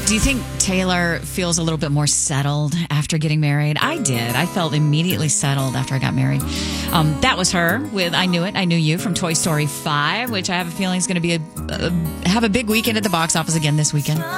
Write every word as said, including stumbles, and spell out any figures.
Do you think Taylor feels a little bit more settled after getting married? I did. I felt immediately settled after I got married. Um, that was her with I Knew It, I Knew You from Toy Story five, which I have a feeling is going to be a, a, have a big weekend at the box office again this weekend.